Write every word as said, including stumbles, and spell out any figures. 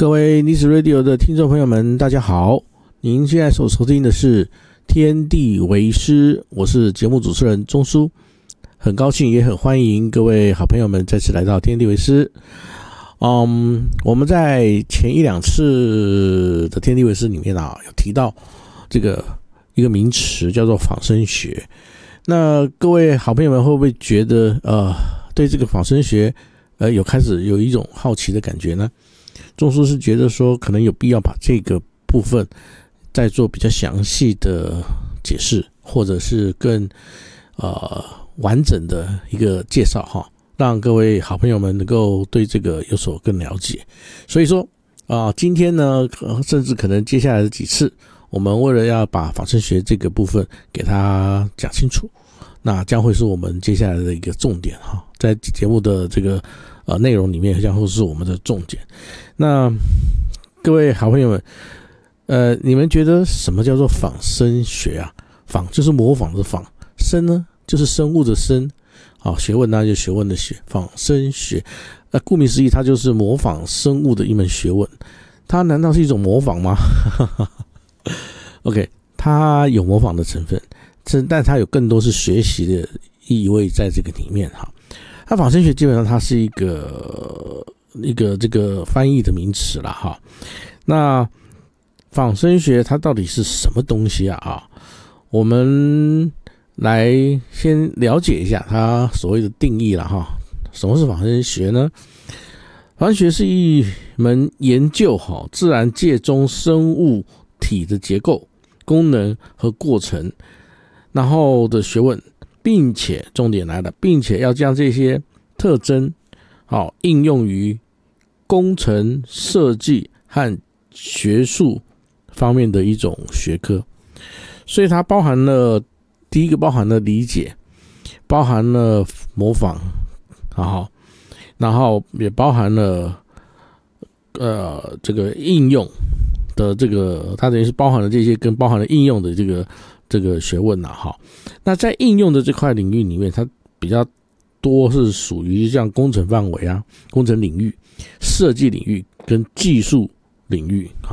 各位 Nice Radio 的听众朋友们，大家好！您现在所收听的是天地为师，我是节目主持人钟叔，很高兴也很欢迎各位好朋友们再次来到天地为师。嗯，我们在前一两次的天地为师里面啊，有提到这个一个名词叫做仿生学。那各位好朋友们会不会觉得呃，对这个仿生学呃有开始有一种好奇的感觉呢？钟叔是觉得说可能有必要把这个部分再做比较详细的解释，或者是更呃完整的一个介绍哈，让各位好朋友们能够对这个有所更了解。所以说啊、呃，今天呢，甚至可能接下来的几次，我们为了要把仿生学这个部分给它讲清楚，那将会是我们接下来的一个重点哈，在节目的这个呃内容里面将会是我们的重点。那各位好朋友们，呃，你们觉得什么叫做仿生学啊？仿就是模仿的仿，生呢就是生物的生，好，学问那就学问的学，仿生学。呃，顾名思义，它就是模仿生物的一门学问。它难道是一种模仿吗？OK， 它有模仿的成分，但它有更多是学习的意味在这个里面哈。它仿生学基本上它是一个一个这个翻译的名词啦哈。那仿生学它到底是什么东西啊？啊，我们来先了解一下它所谓的定义啦哈。什么是仿生学呢？仿生学是一门研究哈自然界中生物体的结构、功能和过程，然后的学问，并且重点来了，并且要将这些特征好应用于工程设计和学术方面的一种学科。所以它包含了第一个包含了理解，包含了模仿，然后然后也包含了呃这个应用的这个，它等于是包含了这些跟包含了应用的这个这个学问呐哈。那在应用的这块领域里面，它比较多是属于像工程范围啊、工程领域、设计领域跟技术领域。